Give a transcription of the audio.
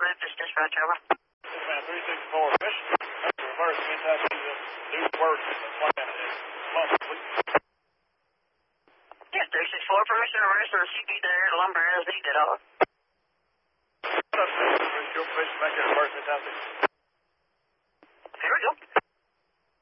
Memphis dispatch, over. This man 364, mission. That's the reverse Kentucky. Do work in the plan is lumber, please. Yeah, 364, permission to reverse and CP there, lumber as needed, over.